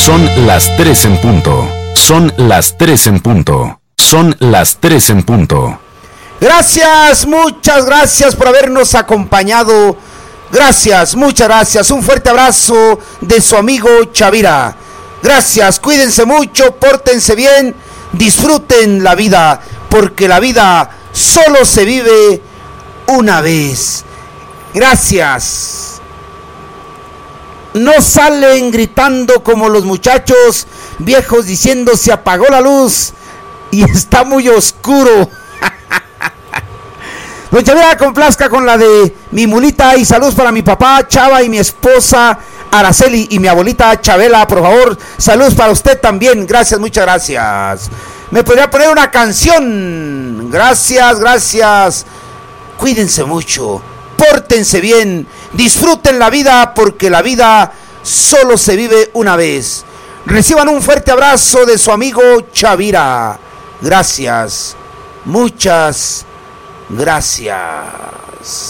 Son las 3 en punto. Son las 3 en punto. Son las 3 en punto. Gracias, muchas gracias por habernos acompañado. Gracias, muchas gracias. Un fuerte abrazo de su amigo Chavira. Gracias, cuídense mucho, pórtense bien, disfruten la vida, porque la vida solo se vive una vez. Gracias. No salen gritando como los muchachos viejos diciendo se apagó la luz y está muy oscuro. Don Chavira, complazca con la de mi mulita y saludos para mi papá Chava y mi esposa Araceli y mi abuelita Chabela, por favor, saludos para usted también, gracias, muchas gracias. ¿Me podría poner una canción? Gracias, gracias. Cuídense mucho, pórtense bien, disfruten la vida porque la vida solo se vive una vez. Reciban un fuerte abrazo de su amigo Chavira. Gracias, muchas gracias.